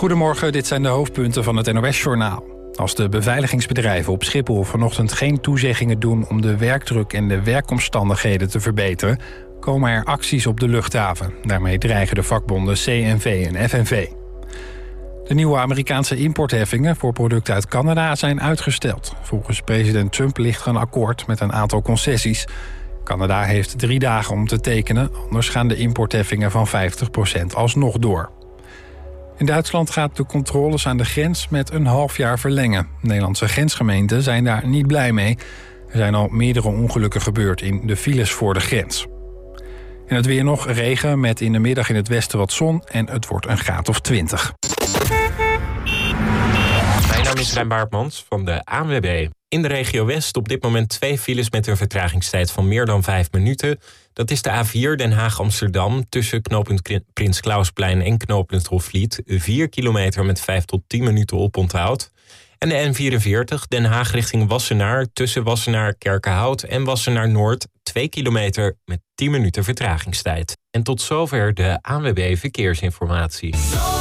Goedemorgen, dit zijn de hoofdpunten van het NOS-journaal. Als de beveiligingsbedrijven op Schiphol vanochtend geen toezeggingen doen om de werkdruk en de werkomstandigheden te verbeteren, komen er acties op de luchthaven. Daarmee dreigen de vakbonden CNV en FNV. De nieuwe Amerikaanse importheffingen voor producten uit Canada zijn uitgesteld. Volgens president Trump ligt er een akkoord met een aantal concessies. Canada heeft 3 dagen om te tekenen, anders gaan de importheffingen van 50% alsnog door. In Duitsland gaat de controles aan de grens met een half jaar verlengen. Nederlandse grensgemeenten zijn daar niet blij mee. Er zijn al meerdere ongelukken gebeurd in de files voor de grens. En het weer nog regen met in de middag in het westen wat zon en het wordt een graad of 20. Mijn naam is Rijn Baartmans van de ANWB. In de regio West op dit moment 2 files met een vertragingstijd van meer dan 5 minuten. Dat is de A4 Den Haag-Amsterdam tussen knooppunt Prins Clausplein en knooppunt Hofvliet. 4 kilometer met 5 tot 10 minuten oponthoud. En de N44 Den Haag richting Wassenaar tussen Wassenaar-Kerkenhout en Wassenaar-Noord. 2 kilometer met 10 minuten vertragingstijd. En tot zover de ANWB Verkeersinformatie.